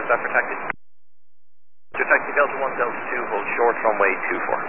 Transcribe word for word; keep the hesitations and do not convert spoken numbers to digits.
protected. To taxi Delta one, Delta two, hold short, runway two four.